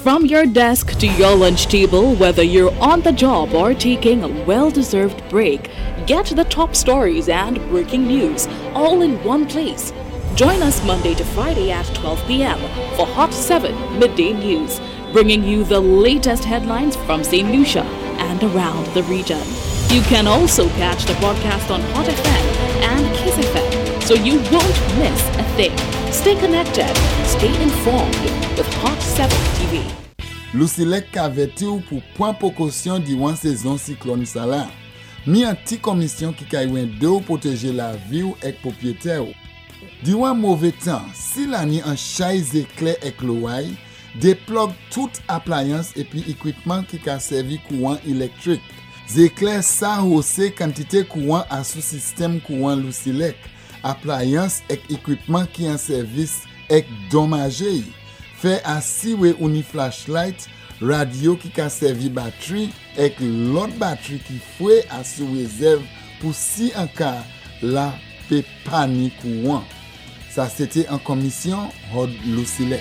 From your desk to your lunch table, whether you're on the job or taking a well-deserved break, get the top stories and breaking news all in one place. Join us Monday to Friday at 12 p.m. for Hot 7 Midday News, bringing you the latest headlines from St. Lucia and around the region. You can also catch the broadcast on Hot FM and Kiss FM, so you won't miss a thing. Stay connected, stay informed with Hot 7 TV. Lucilec aveti ou pour point précaution durant saison cyclone Salah. Mi an ti commission qui kaywen de ou protéger la vie ou ek propriétaire. Durant mauvais temps, si l'année en chaise éclair ek l'ouaille, déplogue toute appliance et puis équipement qui ka servi courant électrique. Zéclair ça hausse quantité courant à sous système courant Lucilec. Appliance et équipement qui en service ek dommagé. Fait assis ou ni flashlight, radio qui ka servi batterie et l'autre batterie qui fouet à sous réserve pour si en cas la pe panique courant. Ça c'était en commission Hod Lucilec.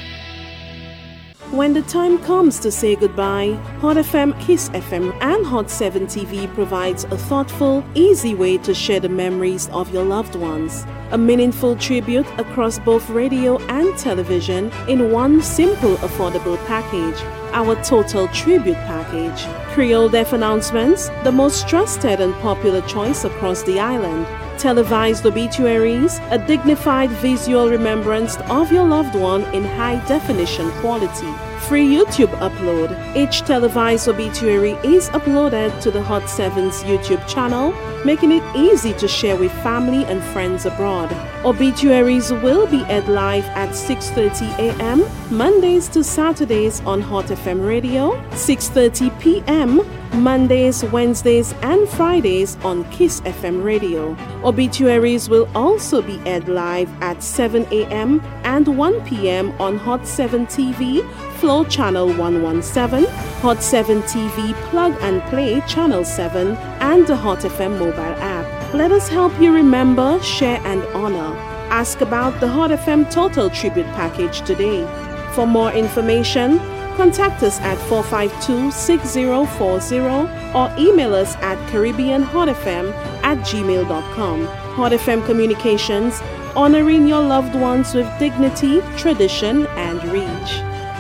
When the time comes to say goodbye, Hot FM, Kiss FM, and Hot 7 TV provides a thoughtful, easy way to share the memories of your loved ones. A meaningful tribute across both radio and television in one simple, affordable package. Our Total Tribute Package. Creole Deaf announcements, the most trusted and popular choice across the island. Televised obituaries, a dignified visual remembrance of your loved one in high definition quality. Free YouTube upload. Each televised obituary is uploaded to the Hot 7's YouTube channel, making it easy to share with family and friends abroad. Obituaries will be aired live at 6:30 a.m. Mondays to Saturdays on Hot FM Radio, 6:30 p.m. Mondays, Wednesdays, and Fridays on Kiss FM Radio. Obituaries will also be aired live at 7 a.m. and 1 p.m. on Hot 7 TV, Flow Channel 117, Hot 7 TV Plug and Play Channel 7, and the Hot FM mobile app. Let us help you remember, share, and honor. Ask about the Hot FM Total Tribute Package today. For more information, contact us at 452-6040 or email us at caribbeanhotfm@gmail.com. Hot FM Communications, honoring your loved ones with dignity, tradition, and reach.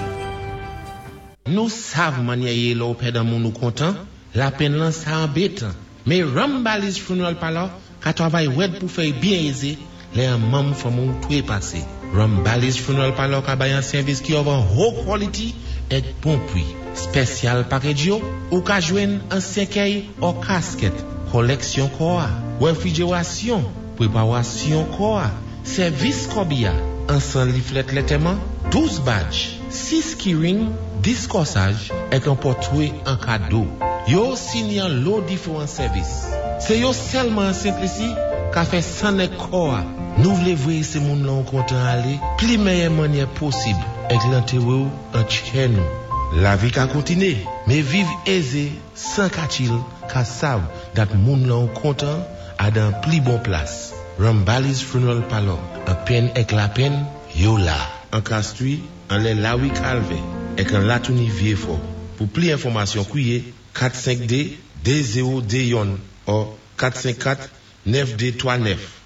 Nous savons manier l'eau pédant nous content, la peine là ça embête. Mais Rambalis Funeral Parlor, qu'a travail web pour faire bien aisé, les membres font tout est passé. Rambalis Funeral Parlor qu'a un service qui offre haut quality et bon prix. Spécial package ou qu'a joindre un cercueil ou casquette, collection koa, réfrigération, préparation koa, service kobia, ensemble leaflet lettement, 12 badges, 6 keyring, 10 corsages et un portrait en cadeau. Yo signant l'eau différents services. C'est yo seulement simple ici qu'a fait sans koa. Nous voulons voir ces moun là content aller, plus meilleure manière possible avec l'enterrou en chez nous. La vie qu'a continuer, mais vivre aisé sans kachil qu'a savent dat moun là content à dans plus bon place. Rambalis Funeral Parlor, en peine avec la peine, yo là. En Castries, en les Lawi Calvé, et en Latouni Vieux-Fort. Pour plus d'informations, couillez 452 D0D Yon ou 454 9D39.